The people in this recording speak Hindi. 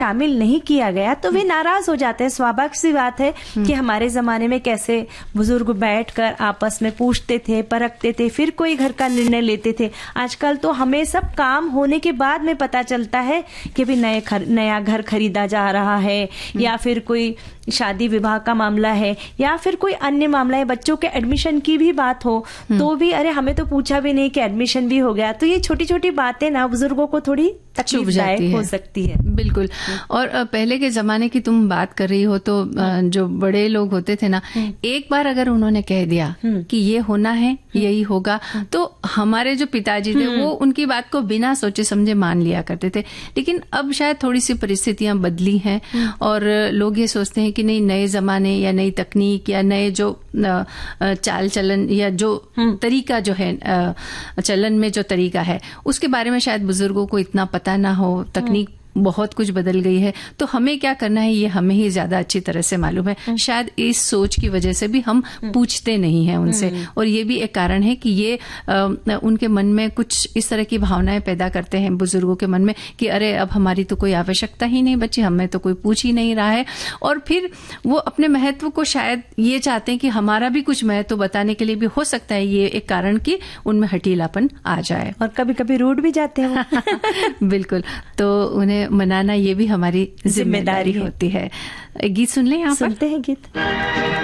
शामिल नहीं किया गया तो वे नाराज हो जाते हैं। स्वाभाविक सी बात है कि हमारे जमाने में कैसे बुजुर्ग बैठकर आपस में पूछते थे, परखते थे, फिर कोई घर का निर्णय लेते थे। आजकल तो हमें सब काम होने के बाद में पता चलता है कि भी नया घर खरीदा जा रहा है, या फिर कोई शादी विवाह का मामला है, या फिर कोई अन्य मामला है, बच्चों के एडमिशन की भी बात हो तो भी अरे हमें तो पूछा भी नहीं कि एडमिशन भी हो गया। तो ये छोटी छोटी बातें ना बुजुर्गों को थोड़ी तकलीफदायक हो सकती है। बिल्कुल। और पहले के जमाने की तुम बात कर रही हो तो जो बड़े लोग होते थे ना, एक बार अगर उन्होंने कह दिया कि ये होना है, यही होगा, तो हमारे जो पिताजी थे वो उनकी बात को बिना सोचे समझे मान लिया करते थे। लेकिन अब शायद थोड़ी सी परिस्थितियां बदली हैं और लोग ये सोचते हैं कि नहीं, नए जमाने या नई तकनीक या नए जो चाल चलन या जो तरीका जो है, चलन में जो तरीका है, उसके बारे में शायद बुजुर्गों को इतना पता ना हो। तकनीक बहुत कुछ बदल गई है, तो हमें क्या करना है ये हमें ही ज्यादा अच्छी तरह से मालूम है। शायद इस सोच की वजह से भी हम पूछते नहीं हैं उनसे, और ये भी एक कारण है कि ये उनके मन में कुछ इस तरह की भावनाएं पैदा करते हैं बुजुर्गों के मन में कि अरे अब हमारी तो कोई आवश्यकता ही नहीं बची, हमें तो कोई पूछ ही नहीं रहा है। और फिर वो अपने महत्व को शायद ये चाहते हैं कि हमारा भी कुछ महत्व बताने के लिए भी हो सकता है ये एक कारण कि उनमें हठीलापन आ जाए, और कभी कभी रूठ भी जाते हैं। बिल्कुल। तो उन्हें मनाना ये भी हमारी जिम्मेदारी होती है। गीत सुन लें, यहाँ पर सुनते हैं गीत।